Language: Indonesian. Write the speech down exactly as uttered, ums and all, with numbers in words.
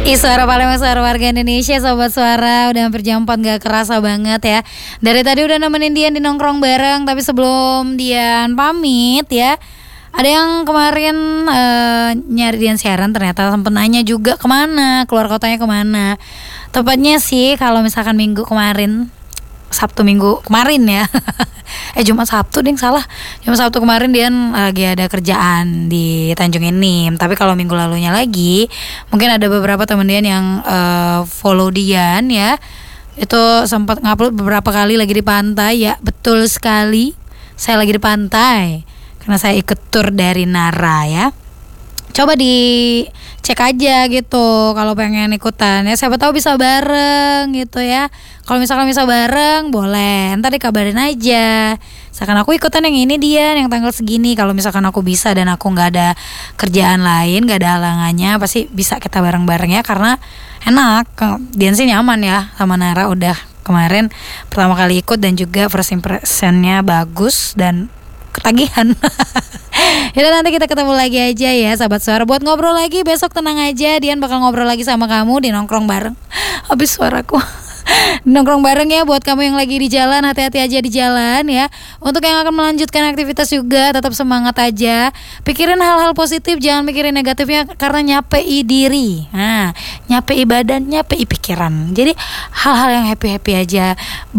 Ih, suara Palembang, suara warga Indonesia, sobat suara. Udah hampir jam empat, gak kerasa banget ya. Dari tadi udah nemenin Dian di nongkrong bareng. Tapi sebelum Dian pamit ya, ada yang kemarin uh, nyari Dian siaran, ternyata sempet nanya juga kemana, keluar kotanya kemana. Tepatnya sih kalau misalkan minggu kemarin, Sabtu minggu kemarin ya. eh Jumat Sabtu ding salah. Jumat Sabtu kemarin Dian lagi ada kerjaan di Tanjung Enim. Tapi kalau minggu lalunya lagi, mungkin ada beberapa teman Dian yang uh, follow Dian ya. Itu sempat ngupload beberapa kali lagi di pantai ya. Betul sekali, saya lagi di pantai karena saya ikut tur dari Nara ya. Coba dicek aja gitu kalau pengen ikutan ya, siapa tahu bisa bareng gitu ya. Kalau misalkan bisa bareng boleh, ntar dikabarin aja. Misalkan aku ikutan yang ini dia yang tanggal segini. Kalau misalkan aku bisa dan aku nggak ada kerjaan lain, nggak ada halangannya, pasti bisa kita bareng-bareng ya. Karena enak, Dian sih nyaman ya sama Nara. Udah kemarin pertama kali ikut dan juga first impressionnya bagus dan ketagihan. Yaudah, nanti kita ketemu lagi aja ya sahabat suara, buat ngobrol lagi besok. Tenang aja, Dian bakal ngobrol lagi sama kamu di nongkrong bareng. Habis suaraku. Nongkrong bareng ya buat kamu yang lagi di jalan, hati-hati aja di jalan ya. Untuk yang akan melanjutkan aktivitas juga tetap semangat aja. Pikirin hal-hal positif, jangan mikirin negatifnya karena nyapei diri. Nah, nyapei badan, nyapei pikiran. Jadi hal-hal yang happy-happy aja.